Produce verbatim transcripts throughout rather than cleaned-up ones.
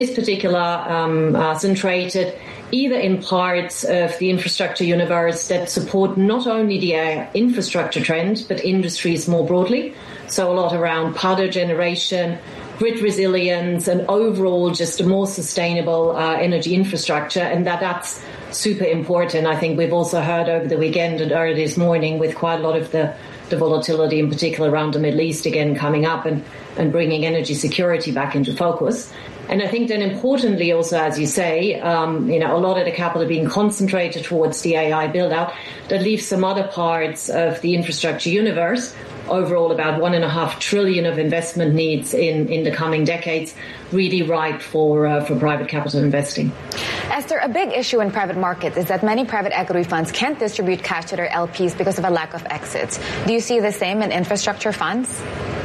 this particular um, uh, concentrated either in parts of the infrastructure universe that support not only the uh, infrastructure trend, but industries more broadly. So a lot around power generation, grid resilience, and overall just a more sustainable uh, energy infrastructure. And that that's super important. I think we've also heard over the weekend and early this morning with quite a lot of the, the volatility, in particular around the Middle East again coming up and, and bringing energy security back into focus. And I think then importantly also, as you say, um, you know, a lot of the capital being concentrated towards the A I build-out, that leaves some other parts of the infrastructure universe, overall about one and a half trillion of investment needs in, in the coming decades, really ripe for uh, for private capital investing. Esther, a big issue in private markets is that many private equity funds can't distribute cash to their L Ps because of a lack of exits. Do you see the same in infrastructure funds?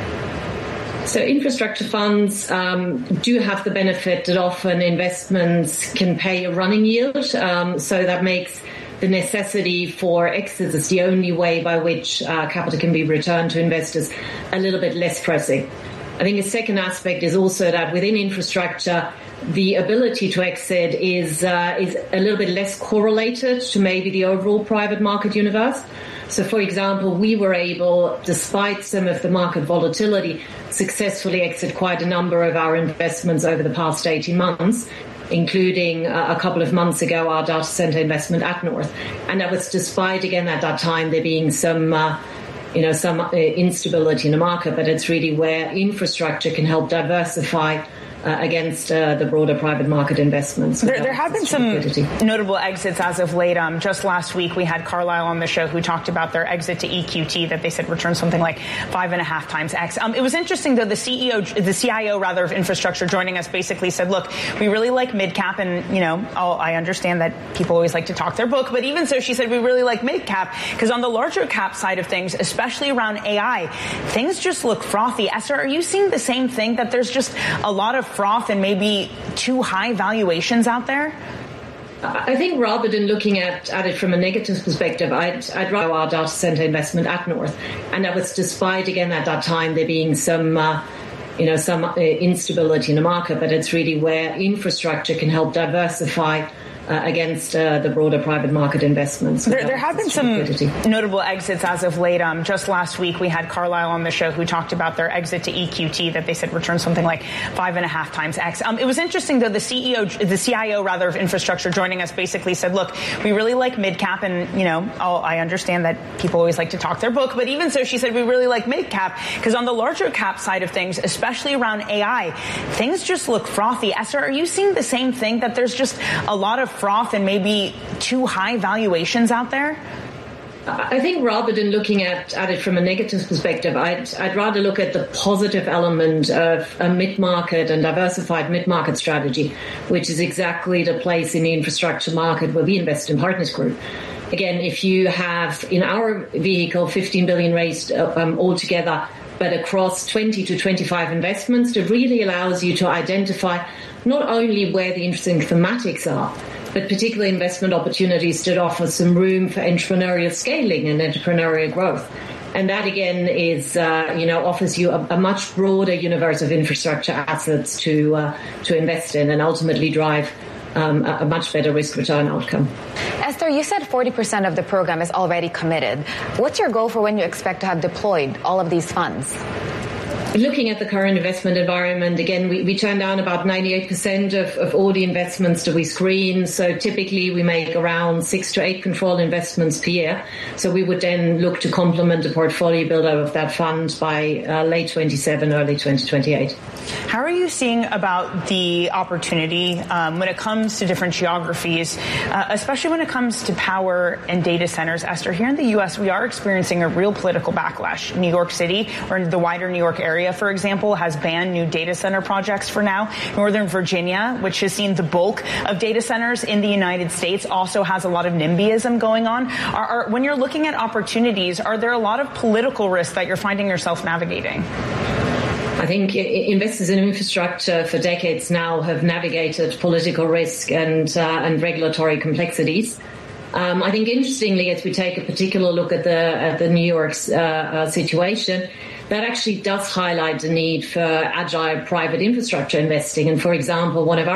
So infrastructure funds um, do have the benefit that often investments can pay a running yield. Um, so that makes the necessity for exits as the only way by which uh, capital can be returned to investors a little bit less pressing. I think a second aspect is also that within infrastructure, the ability to exit is uh, is a little bit less correlated to maybe the overall private market universe. So, for example, we were able, despite some of the market volatility, successfully exit quite a number of our investments over the past eighteen months, including uh, a couple of months ago our data center investment atNorth. And that was despite, again, at that time there being some uh, you know, some uh, instability in the market, but it's really where infrastructure can help diversify Uh, against uh, the broader private market investments. There, there have been some liquidity. Notable exits as of late. Um, just last week, we had Carlyle on the show who talked about their exit to E Q T that they said returned something like five and a half times X. Um, it was interesting, though, the C E O, the C I O rather of infrastructure joining us basically said, look, we really like mid-cap and, you know, I'll, I understand that people always like to talk their book, but even so, she said we really like mid-cap because on the larger cap side of things, especially around A I, things just look frothy. Esther, are you seeing the same thing, that there's just a lot of froth and maybe too high valuations out there? I think rather than looking at, at it from a negative perspective, I'd, I'd rather our data center investment atNorth. And that was despite, again, at that time there being some, uh, you know, some uh, instability in the market, but it's really where infrastructure can help diversify Uh, against uh, the broader private market investments. There, there have been some liquidity. Notable exits as of late. Um, just last week, we had Carlyle on the show who talked about their exit to E Q T that they said returned something like five and a half times X. Um, it was interesting, though, the C E O, the C I O rather of infrastructure joining us basically said, look, we really like mid-cap and, you know, I'll, I understand that people always like to talk their book, but even so, she said we really like mid-cap because on the larger cap side of things, especially around A I, things just look frothy. Esther, are you seeing the same thing, that there's just a lot of froth and maybe too high valuations out there? I think rather than looking at, at it from a negative perspective, I'd, I'd rather look at the positive element of a mid-market and diversified mid-market strategy, which is exactly the place in the infrastructure market where we invest in Partners Group. Again, if you have in our vehicle fifteen billion raised um, altogether, but across twenty to twenty-five investments, that really allows you to identify not only where the interesting thematics are, but particularly investment opportunities that offer some room for entrepreneurial scaling and entrepreneurial growth. And that, again, is, uh, you know, offers you a, a much broader universe of infrastructure assets to uh, to invest in and ultimately drive um, a, a much better risk-return outcome. Esther, you said forty percent of the program is already committed. What's your goal for when you expect to have deployed all of these funds? Looking at the current investment environment, again, we, we turn down about ninety-eight percent of, of all the investments that we screen. So typically we make around six to eight controlled investments per year. So we would then look to complement the portfolio build-out of that fund by uh, late twenty-seven, early twenty twenty-eight. How are you seeing about the opportunity um, when it comes to different geographies, uh, especially when it comes to power and data centers? Esther, here in the U S, we are experiencing a real political backlash. New York City, or the wider New York area, for example, has banned new data center projects for now. Northern Virginia, which has seen the bulk of data centers in the United States, also has a lot of NIMBYism going on. Are, are, when you're looking at opportunities, are there a lot of political risks that you're finding yourself navigating? I think investors in infrastructure for decades now have navigated political risk and uh, and regulatory complexities. Um, I think, interestingly, as we take a particular look at the at the New York uh, uh, situation, that actually does highlight the need for agile private infrastructure investing. And for example, one of our